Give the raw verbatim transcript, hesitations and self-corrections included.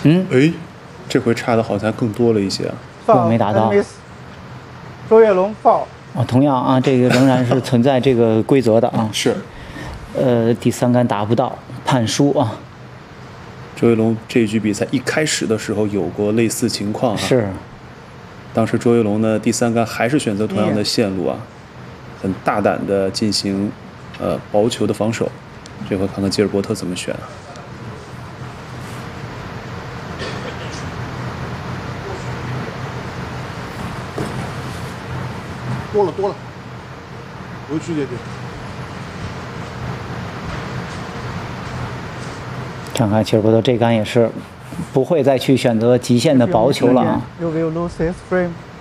嗯， 哎，这回差的好像更多了一些啊。 又没打到。 周跃龙 foul。 啊，同样啊，这个仍然是存在这个规则的啊。 是。 呃，第三杆打不到，判输啊。 周跃龙这一局比赛一开始的时候有过类似情况哈。 是。 当时周跃龙呢，第三杆还是选择同样的线路啊，很大胆的进行呃薄球的防守。这回看看吉尔伯特怎么选啊。 多了多了，回去这边。 看看吉尔伯特这杆也是不会再去选择极限的薄球了啊。 You will lose his frame.